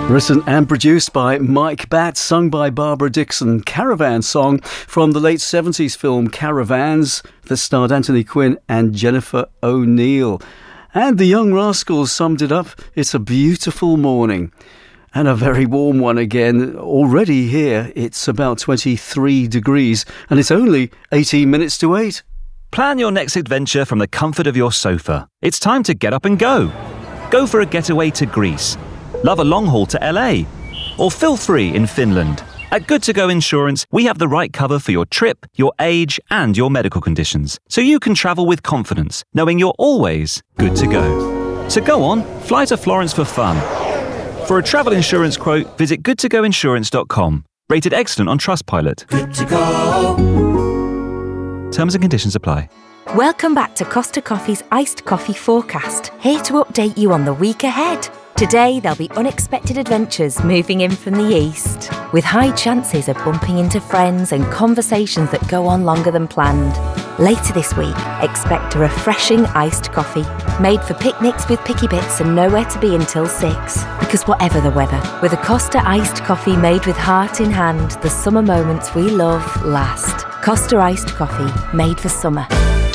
Written and produced by Mike Batt, sung by Barbara Dixon. Caravan song from the late 70s film Caravans that starred Anthony Quinn and Jennifer O'Neill. And the Young Rascals summed it up. It's a beautiful morning. And a very warm one again. Already here, it's about 23 degrees and it's only 18 minutes to 8. Plan your next adventure from the comfort of your sofa. It's time to get up and go. Go for a getaway to Greece. Love a long haul to LA. Or feel free in Finland. At Good To Go Insurance, we have the right cover for your trip, your age, and your medical conditions. So you can travel with confidence, knowing you're always good to go. So go on, fly to Florence for fun. For a travel insurance quote, visit goodtogoinsurance.com. Rated excellent on Trustpilot. Good to go. Terms and conditions apply. Welcome back to Costa Coffee's Iced Coffee Forecast, here to update you on the week ahead. Today, there'll be unexpected adventures moving in from the east, with high chances of bumping into friends and conversations that go on longer than planned. Later this week, expect a refreshing iced coffee, made for picnics with picky bits and nowhere to be until 6. Because whatever the weather, with a Costa iced coffee made with heart in hand, the summer moments we love last. Costa iced coffee, made for summer.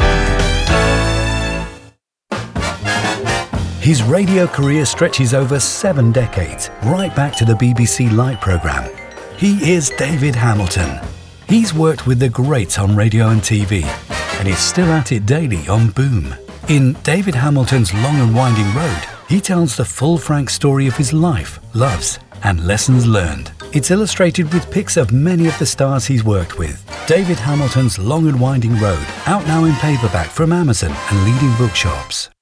His radio career stretches over 7 decades, right back to the BBC Light programme. He is David Hamilton. He's worked with the greats on radio and TV, and is still at it daily on Boom. In David Hamilton's Long and Winding Road, he tells the full frank story of his life, loves, and lessons learned. It's illustrated with pics of many of the stars he's worked with. David Hamilton's Long and Winding Road, out now in paperback from Amazon and leading bookshops.